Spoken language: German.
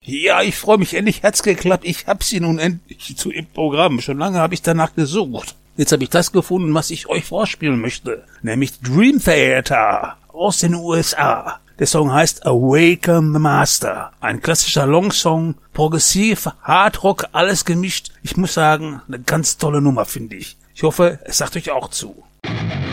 Ja, ich freue mich, endlich hat's geklappt. Ich hab sie nun endlich zu im Programm. Schon lange habe ich danach gesucht. Jetzt habe ich das gefunden, was ich euch vorspielen möchte. Nämlich Dream Theater aus den USA. Der Song heißt Awaken the Master. Ein klassischer Longsong, progressiv, Hardrock, alles gemischt. Ich muss sagen, eine ganz tolle Nummer, finde ich. Ich hoffe, es sagt euch auch zu.